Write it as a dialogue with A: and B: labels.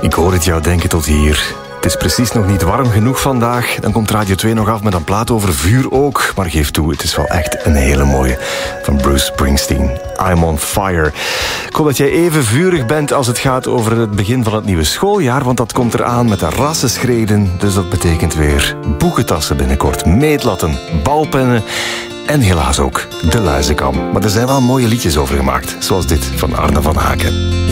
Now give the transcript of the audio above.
A: Ik hoor het jou denken tot hier. Het is precies nog niet warm genoeg vandaag. Dan komt Radio 2 nog af met een plaat over vuur ook. Maar geef toe, het is wel echt een hele mooie. Van Bruce Springsteen. I'm on fire. Ik hoop dat jij even vurig bent als het gaat over het begin van het nieuwe schooljaar. Want dat komt eraan met de rassenschreden. Dus dat betekent weer boekentassen binnenkort. Meetlatten, balpennen. En helaas ook de luizenkam. Maar er zijn wel mooie liedjes over gemaakt. Zoals dit van Arne van Haken.